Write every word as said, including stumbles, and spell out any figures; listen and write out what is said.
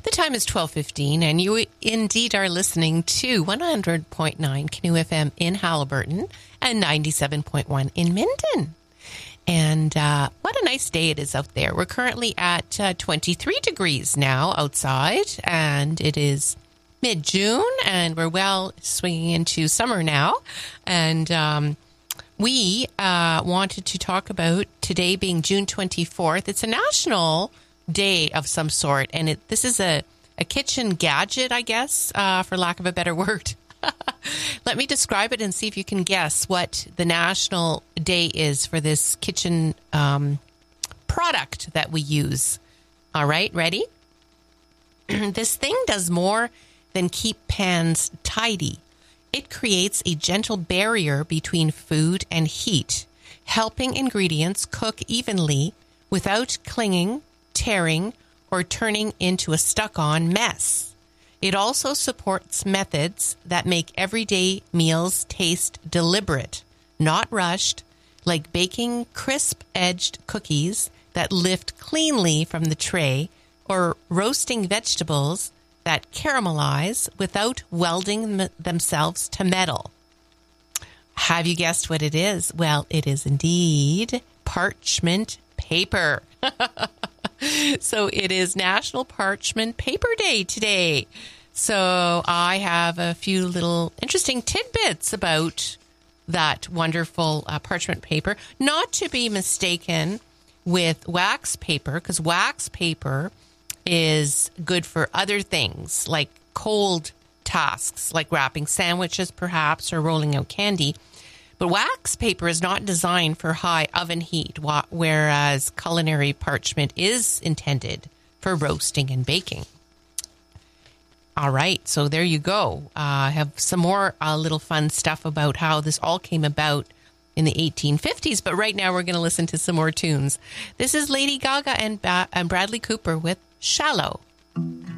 The time is twelve fifteen, and you indeed are listening to one hundred point nine Canoe F M in Haliburton and ninety-seven point one in Minden. And uh, what a nice day it is out there. We're currently at uh, twenty-three degrees now outside, and it is mid-June, and we're well swinging into summer now. And um, we uh, wanted to talk about today being June twenty-fourth. It's a national day of some sort, and it, this is a, a kitchen gadget, I guess, uh, for lack of a better word. Let me describe it and see if you can guess what the national day is for this kitchen um, product that we use. All right, ready? This thing does more than keep pans tidy. It creates a gentle barrier between food and heat, helping ingredients cook evenly without clinging, tearing, or turning into a stuck-on mess. It also supports methods that make everyday meals taste deliberate, not rushed, like baking crisp-edged cookies that lift cleanly from the tray or roasting vegetables that caramelize without welding m- themselves to metal. Have you guessed what it is? Well, it is indeed parchment paper. So it is National Parchment Paper Day today. So I have a few little interesting tidbits about that wonderful uh, parchment paper, not to be mistaken with wax paper, because wax paper is good for other things, like cold tasks, like wrapping sandwiches perhaps, or rolling out candy. But wax paper is not designed for high oven heat, whereas culinary parchment is intended for roasting and baking. All right, so there you go. Uh, I have some more uh, little fun stuff about how this all came about in the eighteen fifties, but right now we're going to listen to some more tunes. This is Lady Gaga and, ba- and Bradley Cooper with Shallow.